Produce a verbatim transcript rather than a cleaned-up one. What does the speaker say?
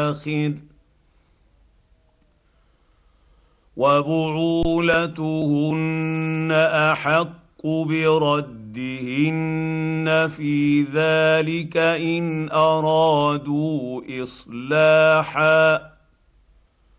الآخر وبعولتهن أحق بردهن في ذلك إن أرادوا إصلاحا